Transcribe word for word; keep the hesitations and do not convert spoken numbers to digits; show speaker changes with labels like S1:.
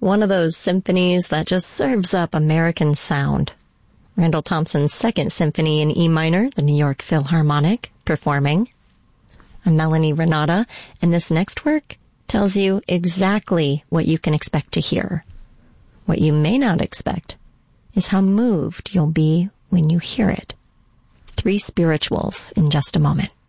S1: One of those symphonies that just serves up American sound. Randall Thompson's Second Symphony in E minor, the New York Philharmonic, performing. I'm Melanie Renata, and this next work tells you exactly what you can expect to hear. What you may not expect is how moved you'll be when you hear it. Three Spirituals in just a moment.